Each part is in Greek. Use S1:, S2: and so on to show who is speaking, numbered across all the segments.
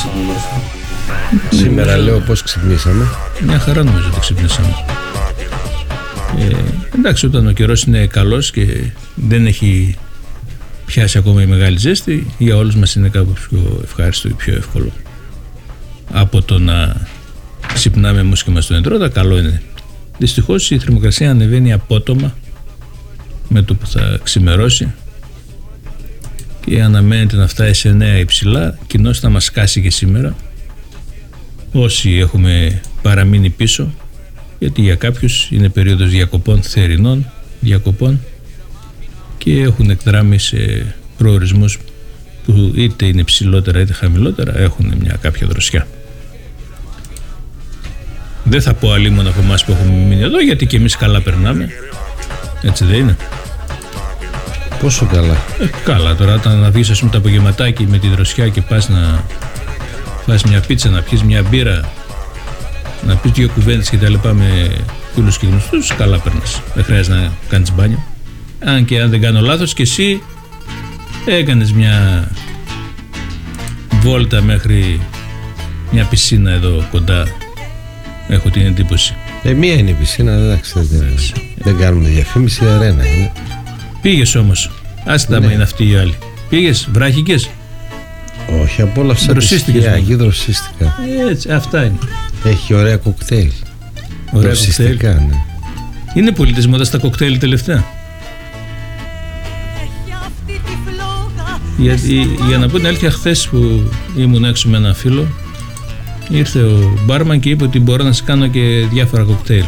S1: Σήμερα λέω πώς ξυπνήσαμε.
S2: Μια χαρά νομίζω ότι ξυπνήσαμε. Εντάξει, όταν ο καιρός είναι καλός και δεν έχει πιάσει ακόμα η μεγάλη ζέστη, για όλους μας είναι κάπως πιο ευχάριστο ή πιο εύκολο από το να ξυπνάμε εμείς και μας τον εντρώτα. Καλό είναι. Δυστυχώς η θερμοκρασία ανεβαίνει απότομα με το που θα ξημερώσει και αναμένεται να φτάσει σε νέα υψηλά. Κοινώς θα μας σκάσει και σήμερα όσοι έχουμε παραμείνει πίσω, γιατί για κάποιους είναι περίοδος διακοπών, θερινών διακοπών, και έχουν εκδράμει σε προορισμούς που είτε είναι ψηλότερα είτε χαμηλότερα, έχουν μια κάποια δροσιά. Δεν θα πω αλίμονα από εμάς που έχουμε μείνει εδώ, γιατί και εμείς καλά περνάμε. Έτσι δεν είναι?
S1: Πόσο καλά?
S2: Καλά, τώρα όταν να βγεις, ας πούμε, το απογευματάκι με τη δροσιά και πας να φας μια πίτσα, να πιεις μια μπύρα, να πεις δύο κουβέντες και τα λοιπά με φίλους και γνωστούς, καλά περνάς. Δεν χρειάζεται να κάνεις μπάνιο. Αν και αν δεν κάνω λάθος, και εσύ έκανες μια βόλτα μέχρι μια πισίνα εδώ κοντά, έχω την εντύπωση.
S1: Μία είναι η πισίνα, δεν κάνουμε διαφήμιση, αρένα είναι.
S2: Πήγες όμως, άστα μα είναι αυτή η άλλη. Πήγες, βράχηκες?
S1: Όχι, απόλαυσα τη σκιά, εκεί δροσίστηκα.
S2: Έτσι, αυτά είναι.
S1: Έχει ωραία κοκτέιλ.
S2: Ωραία κοκτέιλ.
S1: Ναι.
S2: Είναι πολύ της μόδας τα κοκτέιλ τελευταία. Για να πω την αλήθεια, χθες που ήμουν έξω με ένα φίλο, ήρθε ο μπάρμαν και είπε ότι μπορώ να σε κάνω και διάφορα κοκτέιλ.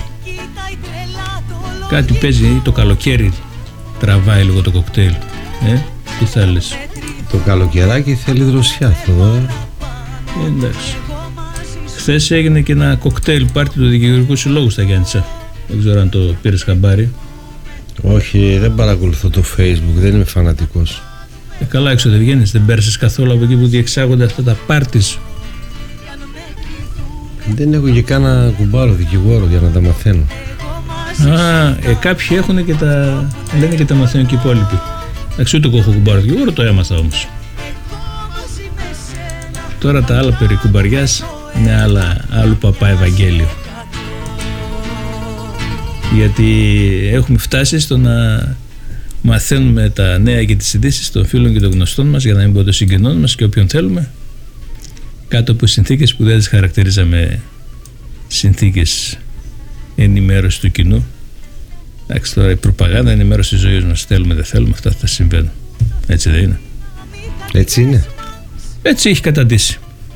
S2: Κάτι παίζει, το καλοκαίρι τραβάει λίγο το κοκτέιλ. Τι θα λες?
S1: Το καλοκαιράκι θέλει δροσιά αυτό.
S2: Εντάξει. Χθες έγινε και ένα κοκτέιλ πάρτι του Δικηγορικού Συλλόγου στα Γιάννητσα. Δεν ξέρω αν το πήρες χαμπάρι.
S1: Όχι, δεν παρακολουθώ το Facebook, δεν είμαι φανατικός.
S2: Καλά, έξω δεν βγαίνεις, δεν πέρασες καθόλου από εκεί που διεξάγονται αυτά τα πάρτις?
S1: Δεν έχω και κάνα κουμπάρο δικηγόρο για να τα μαθαίνω.
S2: Κάποιοι έχουν και τα λένε και τα μαθαίνουν και οι υπόλοιποι. Εντάξει, ούτε εγώ έχω κουμπάρο δικηγόρο, το έμαθα όμως. Τώρα τα άλλα περί κουμπαριάς είναι άλλου παπά Ευαγγέλιο. Γιατί έχουμε φτάσει στο να μαθαίνουμε τα νέα και τις ειδήσεις των φίλων και των γνωστών μας, για να μην πω των συγγενών μας και όποιον θέλουμε, κάτω από συνθήκες που δεν τις χαρακτηρίζαμε συνθήκες ενημέρωση του κοινού. Εντάξει, τώρα η προπαγάνδα είναι μέρος της ζωής μας. Θέλουμε, δεν θέλουμε, αυτά θα συμβαίνουν. Έτσι δεν είναι?
S1: Έτσι είναι.
S2: Έτσι έχει καταντήσει.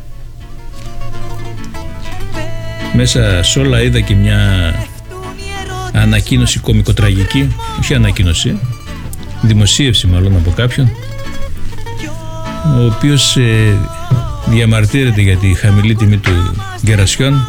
S2: Μέσα σε όλα είδα και μια ανακοίνωση κωμικοτραγική, όχι ανακοίνωση, δημοσίευση μάλλον από κάποιον, ο οποίος διαμαρτύρεται για τη χαμηλή τιμή του γκερασιών,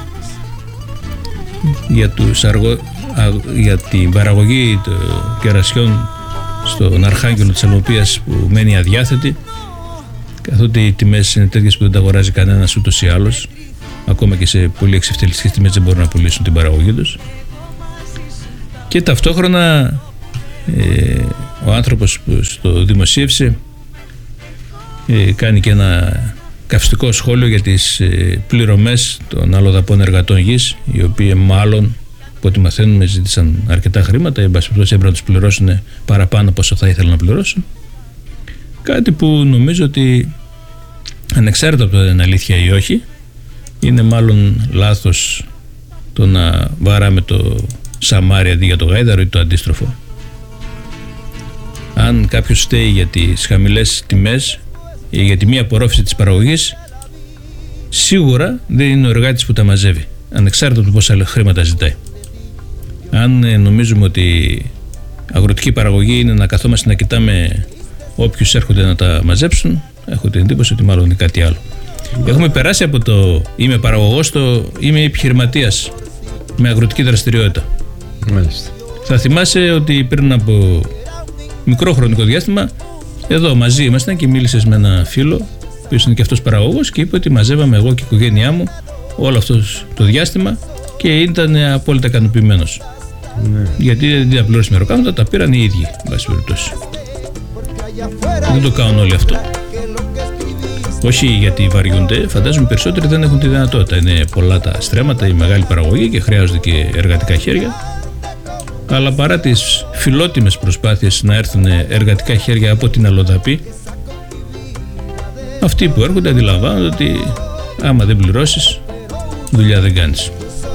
S2: για την παραγωγή των κερασιών στον Αρχάγγελο της Αλμοπίας που μένει αδιάθετη, καθότι οι τιμές είναι τέτοιες που δεν τα αγοράζει κανένας ούτως ή άλλως. Ακόμα και σε πολύ εξευτελιστικές τιμές δεν μπορούν να πουλήσουν την παραγωγή τους. Και ταυτόχρονα ο άνθρωπος που στο δημοσίευσε κάνει και ένα καυστικό σχόλιο για τις πληρωμές των αλλοδαπών εργατών γης, οι οποίοι μάλλον, από ό,τι μαθαίνουμε, ζήτησαν αρκετά χρήματα, εν πάση περιπτώσει έπρεπε να τους πληρώσουν παραπάνω από όσο θα ήθελαν να πληρώσουν. Κάτι που νομίζω ότι, ανεξάρτητα από το αν είναι αλήθεια ή όχι, είναι μάλλον λάθος το να βαράμε το σαμάρι αντί για το γάιδαρο ή το αντίστροφο. Αν κάποιος φταίει για τις χαμηλές τιμές ή για τη μη απορρόφηση της παραγωγής, σίγουρα δεν είναι ο εργάτης που τα μαζεύει, ανεξάρτητα από το πόσα χρήματα ζητάει. Αν νομίζουμε ότι η αγροτική παραγωγή είναι να καθόμαστε να κοιτάμε όποιους έρχονται να τα μαζέψουν, έχω την εντύπωση ότι μάλλον είναι κάτι άλλο. Έχουμε περάσει από το είμαι παραγωγός στο είμαι επιχειρηματίας με αγροτική δραστηριότητα.
S1: Μάλιστα.
S2: Θα θυμάσαι ότι πριν από μικρό χρονικό διάστημα εδώ μαζί ήμασταν και μίλησες με ένα φίλο που είναι και αυτός παραγωγός και είπε ότι μαζεύαμε εγώ και η οικογένειά μου όλο αυτό το διάστημα και ήταν απόλυτα ικανοποιημένος.
S1: Ναι.
S2: Γιατί δεν τα πλήρωσε μεροκάματα, τα πήραν οι ίδιοι, εν πάση περιπτώσει. Δεν το κάνουν όλοι αυτό. Όχι γιατί βαριούνται, φαντάζομαι περισσότεροι δεν έχουν τη δυνατότητα. Είναι πολλά τα στρέμματα, η μεγάλη παραγωγή και χρειάζονται και εργατικά χέρια. Αλλά παρά τις φιλότιμες προσπάθειες να έρθουν εργατικά χέρια από την αλλοδαπή, αυτοί που έρχονται αντιλαμβάνονται ότι άμα δεν πληρώσεις, δουλειά δεν κάνεις.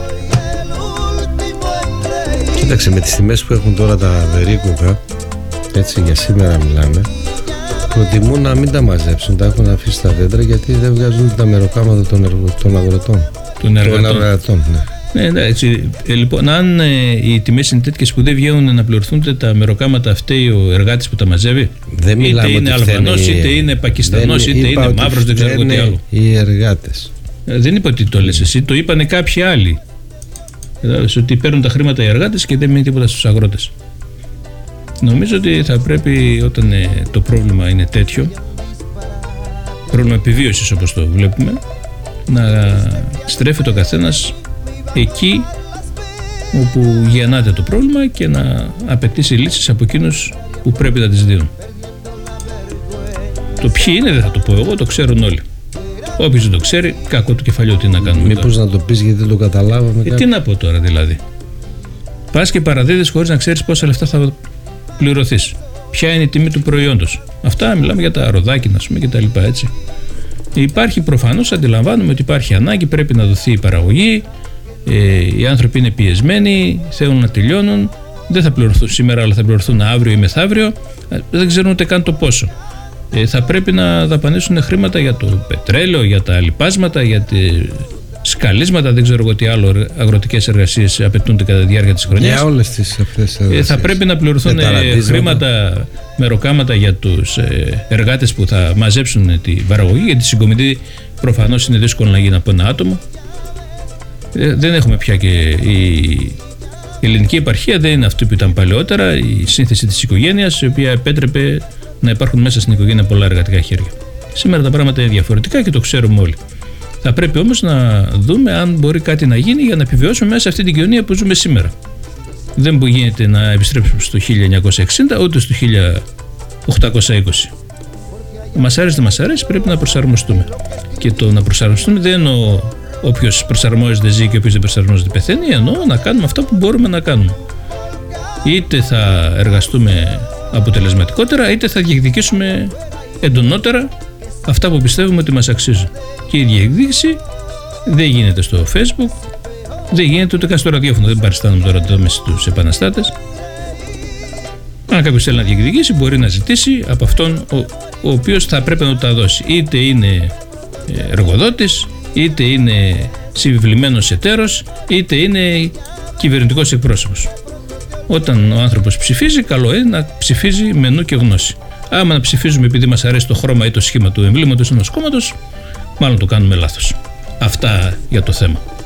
S1: Κοίταξε, με τις τιμές που έχουν τώρα τα βερίκοκα, έτσι για σήμερα μιλάμε, προτιμούν να μην τα μαζέψουν, τα έχουν αφήσει στα δέντρα γιατί δεν βγάζουν τα μεροκάματα των αγροτών. Των εργατών, ναι.
S2: Ναι, εντάξει. Λοιπόν, αν οι τιμές είναι τέτοιες που δεν βγαίνουν να πληρωθούν τα μεροκάματα, φταίει ο εργάτης που τα μαζεύει.
S1: Δεν
S2: είτε είναι Αλβανός, είτε είναι Πακιστανός, είτε είναι μαύρος, δεν ξέρω τι άλλο.
S1: Οι εργάτες.
S2: Δεν είπα ότι το λες εσύ, το είπανε κάποιοι άλλοι. Δηλαδή, ότι παίρνουν τα χρήματα οι εργάτες και δεν μείνει τίποτα στους αγρότες. Νομίζω ότι θα πρέπει, όταν το πρόβλημα είναι τέτοιο, πρόβλημα επιβίωσης όπως το βλέπουμε, να στρέφει ο καθένας εκεί όπου γεννάται το πρόβλημα και να απαιτήσει λύσεις από εκείνους που πρέπει να τις δίνουν. Το ποιοι είναι δεν θα το πω εγώ, το ξέρουν όλοι. Όποιος δεν το ξέρει, κακό του κεφαλιό, τι να κάνουμε.
S1: Μήπως να το πεις γιατί δεν το καταλάβαμε.
S2: Τι να πω τώρα δηλαδή. Πας και παραδίδεις χωρίς να ξέρεις πόσα λεφτά θα πληρωθείς. Ποια είναι η τιμή του προϊόντος. Αυτά μιλάμε για τα ροδάκινα, ας πούμε, και τα λοιπά, έτσι. Υπάρχει προφανώς, αντιλαμβάνουμε ότι υπάρχει ανάγκη, πρέπει να δοθεί η παραγωγή. Οι άνθρωποι είναι πιεσμένοι, θέλουν να τελειώνουν. Δεν θα πληρωθούν σήμερα, αλλά θα πληρωθούν αύριο ή μεθαύριο. Δεν ξέρουν ούτε καν το πόσο. Θα πρέπει να δαπανίσουν χρήματα για το πετρέλαιο, για τα λιπάσματα, για σκαλίσματα, δεν ξέρω εγώ τι άλλο αγροτικές εργασίες απαιτούνται κατά τη διάρκεια της χρονιάς.
S1: Για όλες τις αυτές εργασίες.
S2: Θα πρέπει να πληρωθούν χρήματα, μεροκάματα για τους εργάτες που θα μαζέψουν την παραγωγή, γιατί η συγκομιδή προφανώς είναι δύσκολο να γίνει από ένα άτομο. Δεν έχουμε πια και η ελληνική επαρχία δεν είναι αυτή που ήταν παλαιότερα, η σύνθεση της οικογένειας, η οποία επέτρεπε να υπάρχουν μέσα στην οικογένεια πολλά εργατικά χέρια. Σήμερα τα πράγματα είναι διαφορετικά και το ξέρουμε όλοι. Θα πρέπει όμως να δούμε αν μπορεί κάτι να γίνει για να επιβιώσουμε μέσα σε αυτή την κοινωνία που ζούμε σήμερα. Δεν γίνεται να επιστρέψουμε στο 1960 ούτε στο 1820. Μας αρέσει δεν μας αρέσει, πρέπει να προσαρμοστούμε. Και το να προσαρμοστούμε δεν εννοώ όποιος προσαρμόζεται ζει και όποιος δεν προσαρμόζεται πεθαίνει, εννοώ να κάνουμε αυτά που μπορούμε να κάνουμε. Είτε θα εργαστούμε αποτελεσματικότερα, είτε θα διεκδικήσουμε εντονότερα αυτά που πιστεύουμε ότι μας αξίζουν. Και η διεκδίκηση δεν γίνεται στο Facebook, δεν γίνεται ούτε καν στο ραδιόφωνο. Δεν παριστάνουμε τώρα εδώ μέσα στους επαναστάτες. Αν κάποιος θέλει να διεκδικήσει, μπορεί να ζητήσει από αυτόν ο οποίος θα πρέπει να τα δώσει. Είτε είναι εργοδότης, είτε είναι συμβιβλημένος εταίρος, είτε είναι κυβερνητικός εκπρόσωπος. Όταν ο άνθρωπος ψηφίζει, καλό είναι να ψηφίζει με νου και γνώση. Άμα να ψηφίζουμε επειδή μας αρέσει το χρώμα ή το σχήμα του εμβλήματος ενός κόμματος, μάλλον το κάνουμε λάθος. Αυτά για το θέμα.